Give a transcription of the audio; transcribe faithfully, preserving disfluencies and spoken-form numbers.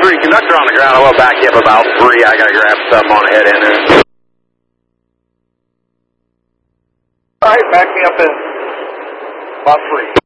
three, conductor on the ground. I will back you up about three. I gotta grab something on the head end there. All right, back me up in about three.